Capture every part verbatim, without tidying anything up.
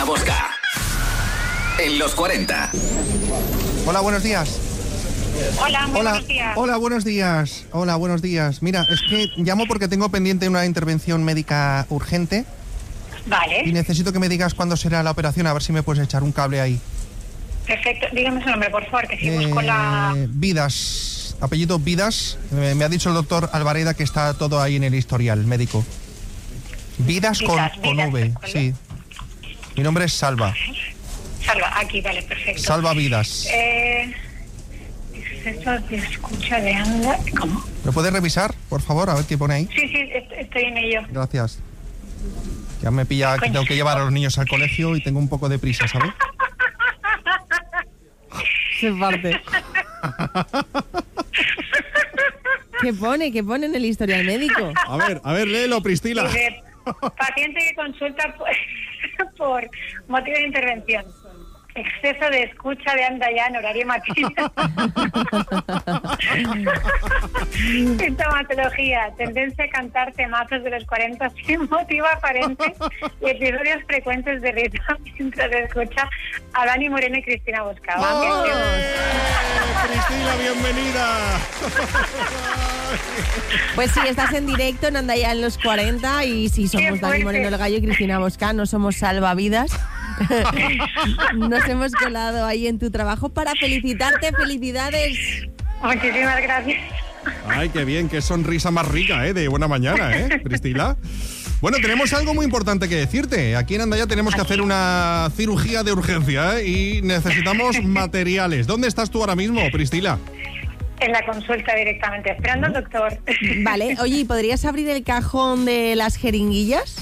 Bosca. En los cuarenta. Hola, buenos días. Hola, muy Hola, buenos días. hola, buenos días. Hola, buenos días. Mira, es que llamo porque tengo pendiente una intervención médica urgente y Vale, necesito que me digas cuándo será la operación, a ver si me puedes echar un cable ahí. perfecto. Dígame su nombre, por favor, que si Eh, busco la... Vidas, apellido Vidas. Eh, me ha dicho el doctor Alvareda que está todo ahí en el historial médico. Vidas con, Vidas, con Vidas, V, ¿cuál es? sí. Mi nombre es Salva. Salva, aquí, vale, perfecto. Salva Vidas. Eh... Exceso de escucha de anda... ¿Cómo? ¿Lo puedes revisar, por favor? A ver qué pone ahí. Sí, sí, est- estoy en ello. Gracias. Ya me pilla que Coño. tengo que llevar a los niños al colegio y tengo un poco de prisa, ¿sabes? Se parte. ¿Qué pone? ¿Qué pone en el historial médico? A ver, a ver, léelo, Priscila. Dice, paciente que consulta por, por motivo de intervención. Exceso de escucha de anda ya en horario matinal. Sintomatología. Tendencia a cantar temazos de los cuarenta sin motivo aparente y episodios frecuentes de ritmo mientras escucha a Dani Moreno y Cristina Bosca. ¡Vamos! Priscila, bienvenida. Pues sí, estás en directo en Andaya en los cuarenta y sí, somos Qué Dani fuerte. Moreno el Gallo y Cristina Bosca, no somos salvavidas. Nos hemos colado ahí en tu trabajo para felicitarte. ¡Felicidades! Muchísimas gracias. Ay, qué bien, qué sonrisa más rica, ¿eh? De buena mañana, ¿eh, Priscila? Bueno, tenemos algo muy importante que decirte. Aquí en Andaya tenemos que hacer una cirugía de urgencia, ¿eh? Y necesitamos materiales. ¿Dónde estás tú ahora mismo, Priscila? En la consulta directamente, esperando al doctor. Vale, oye, ¿y podrías abrir el cajón de las jeringuillas?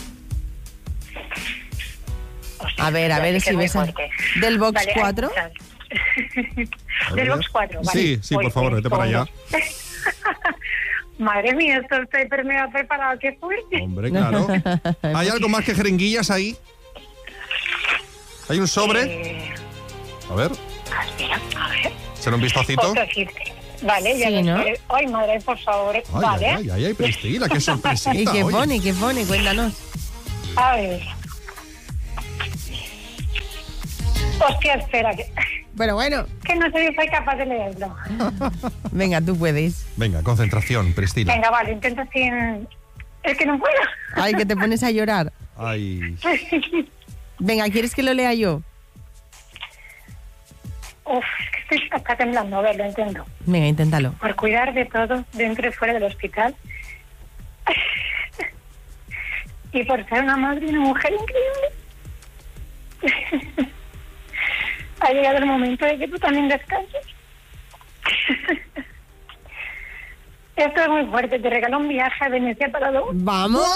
A ver, a Ya ver sé que si es muy ves a- fuerte. del box Vale, cuatro. ahí está. Del box cuatro, vale. Sí, sí, Voy, por favor, voy, vete para voy. allá. Madre mía, esto está hiper mega preparado, qué fuerte. Hombre, claro. ¿Hay algo más que jeringuillas ahí? ¿Hay un sobre? Eh, A ver, espera, a ver. ¿será un vistacito? Otro decirte. Vale, ya Sí, lo ¿no? sé. Ay, madre, por favor. Ay, vale. ay, ay, ay, Priscila, qué sorpresita. ¿Y qué oye. pone? ¿Qué pone? Cuéntanos. A ver. Hostia, espera, que, Pero bueno, que no sé si soy capaz de leerlo. venga, tú puedes. Venga, concentración, Priscila. Venga, vale, intento sin... Es que no puedo. Ay, que te pones a llorar. Ay, Venga, ¿quieres que lo lea yo? Uf, es que estoy hasta temblando, a ver, lo intento. Venga, inténtalo. Por cuidar de todo dentro y fuera del hospital. Y por ser una madre y una mujer increíble. Ha llegado el momento de que tú también descanses. Esto es muy fuerte. Te regalo un viaje a Venecia para dos. ¡Vamos!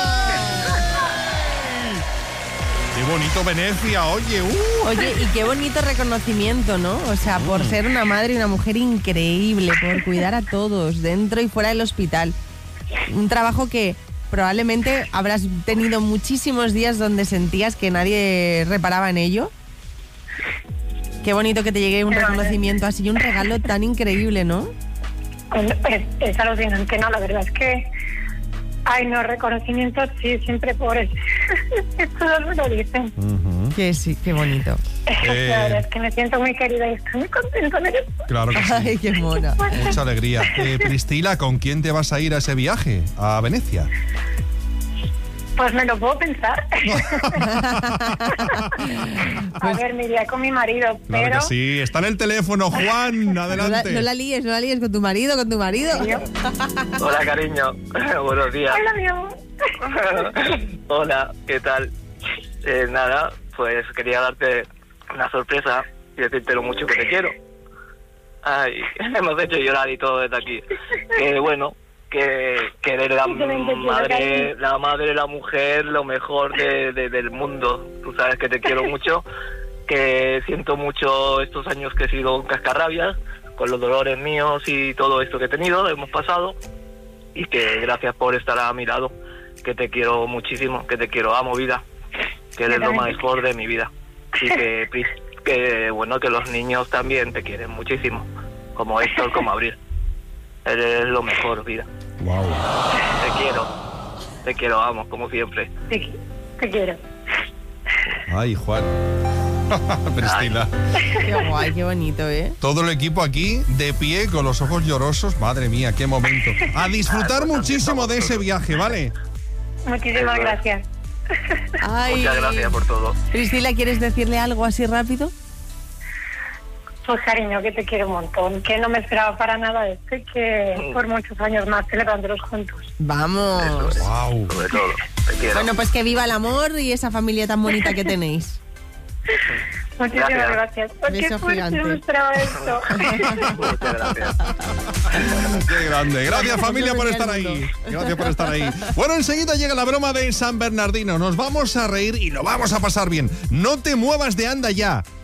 qué bonito Venecia, oye. Uh. Oye, y qué bonito reconocimiento, ¿no? O sea, por ser una madre y una mujer increíble, por cuidar a todos, dentro y fuera del hospital. Un trabajo que probablemente habrás tenido muchísimos días donde sentías que nadie reparaba en ello. Qué bonito que te llegue un reconocimiento así, un regalo tan increíble, ¿no? Es, es alucinante, ¿no? La verdad es que... Ay, no, reconocimiento, sí, siempre pobres. Todos me lo dicen. Ujú. Que sí, qué bonito. Eh. La verdad es que me siento muy querida y estoy muy contenta de esto. Claro que sí. Ay, qué mona. Mucha alegría. Eh, Priscila, ¿con quién te vas a ir a ese viaje? ¿A Venecia? Pues me lo puedo pensar. A ver, me iría con mi marido, Claro pero... que sí. Está en el teléfono, Juan. No la, Adelante. no la líes, no la líes con tu marido, con tu marido. Hola, cariño. Buenos días. Hola, mi amor. Hola, ¿qué tal? Eh, nada, pues quería darte una sorpresa y decirte lo mucho que te quiero. Ay, hemos hecho llorar y todo desde aquí. Que bueno, que, que eres la madre, la madre, la mujer, lo mejor de, de, del mundo. Tú sabes que te quiero mucho, que siento mucho estos años que he sido un cascarrabias, con los dolores míos y todo esto que he tenido, hemos pasado, y que gracias por estar a mi lado, que te quiero muchísimo, que te quiero, amo vida, que eres lo mejor de mi vida, y que, que bueno, que los niños también te quieren muchísimo, como Héctor, como Abril. Eres lo mejor, vida. Wow. Te quiero, te quiero, amo, como siempre. Te, te quiero. Ay, Juan. Priscila. Qué guay, qué bonito, ¿eh? Todo el equipo aquí de pie con los ojos llorosos. Madre mía, qué momento. A disfrutar muchísimo de ese viaje, ¿vale? Muchísimas gracias. Ay. Muchas gracias por todo. Priscila, ¿quieres decirle algo así rápido? Pues cariño, que te quiero un montón, que no me esperaba para nada esto y que por muchos años más celebrándolos juntos. Vamos. Eso es. Wow. Sobre todo. Te quiero. Bueno, pues que viva el amor y esa familia tan bonita que tenéis. Muchísimas Gracias. gracias. Porque Beso fuerte, gigante. no me esperaba esto. Muchas gracias. Qué grande. Gracias, familia, por Venga, estar el ahí. mundo. Gracias por estar ahí. Bueno, enseguida llega la broma de San Bernardino. Nos vamos a reír y lo vamos a pasar bien. No te muevas de Anda Ya.